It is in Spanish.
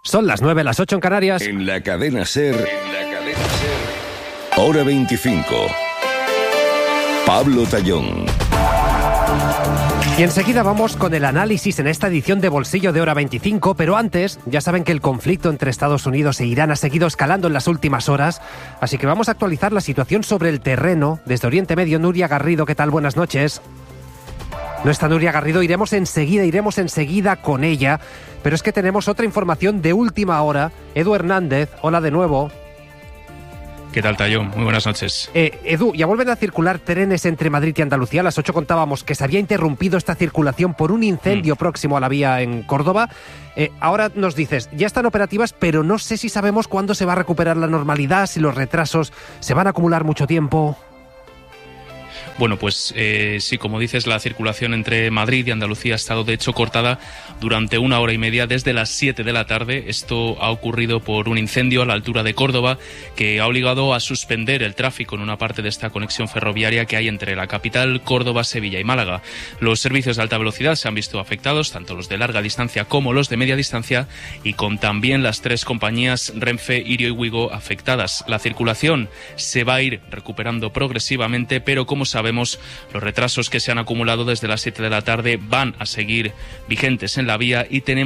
Son las 9, las 8 en Canarias. En la cadena SER, Hora 25. Pablo Tallón. Y enseguida vamos con el análisis en esta edición de Bolsillo de Hora 25, pero antes, ya saben que el conflicto entre Estados Unidos e Irán ha seguido escalando en las últimas horas, así que vamos a actualizar la situación sobre el terreno. Desde Oriente Medio, Nuria Garrido, ¿qué tal? Buenas noches. No está Nuria Garrido, iremos enseguida con ella, pero es que tenemos otra información de última hora. Edu Hernández, hola de nuevo. ¿Qué tal, Tallón? Muy buenas noches. Edu, ya vuelven a circular trenes entre Madrid y Andalucía. A las 8 contábamos que se había interrumpido esta circulación por un incendio próximo a la vía en Córdoba. Ahora nos dices, ya están operativas, pero no sé si sabemos cuándo se va a recuperar la normalidad, si los retrasos se van a acumular mucho tiempo. Bueno, pues sí, como dices, la circulación entre Madrid y Andalucía ha estado de hecho cortada durante 1 hora y media desde las 7 de la tarde. Esto ha ocurrido por un incendio a la altura de Córdoba que ha obligado a suspender el tráfico en una parte de esta conexión ferroviaria que hay entre la capital, Córdoba, Sevilla y Málaga. Los servicios de alta velocidad se han visto afectados, tanto los de larga distancia como los de media distancia, y con también las 3 compañías Renfe, Irio y Wigo afectadas. La circulación se va a ir recuperando progresivamente, pero como sabemos, los retrasos que se han acumulado desde las 7 de la tarde van a seguir vigentes en la vía y tenemos